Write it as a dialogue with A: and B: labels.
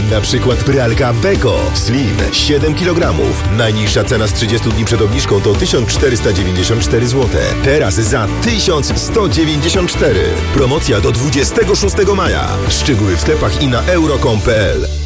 A: Na przykład pralka Beko Slim 7 kg. Najniższa cena z 30 dni przed obniżką to 1494 zł. Teraz za 1194. Promocja do 26 maja. Szczegóły w sklepach i na euro.com.pl.